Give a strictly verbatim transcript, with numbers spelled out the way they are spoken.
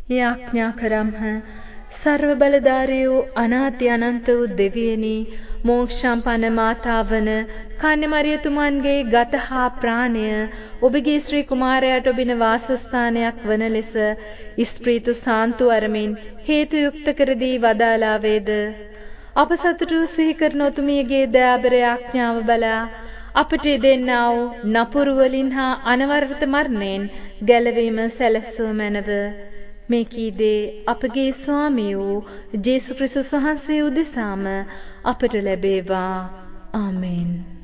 යාඥා කරම්හ. සර්ව බලධාරී වූ අනාති අනන්ත වූ දෙවියනි, මෝක්ෂාම්පන්න මාතාවන කන්‍යමරියතුමන්ගේ ගත හා ප්‍රාණය ඔබගේ ශ්‍රී කුමාරයාට ඔබින වාසස්ථානයක් වන ලෙස ස්ප්‍රීතු සාන්තු අරමින් හේතු යුක්ත කර දී වදාලා වේද. අප සතුටු සිහි කරන ඔතුමියගේ දයාබර යාඥාව බලා අපට දෙන්නා වූ නපුරු වලින් හා අනවරත මරණයෙන් ගැලවීම සැලසුව මැනව. මේ කීදේ අපගේ ස්වාමී වූ ජේසුස් ක්‍රිස්තුස් වහන්සේ උදෙසාම අපට ලැබේවා. ආමෙන්.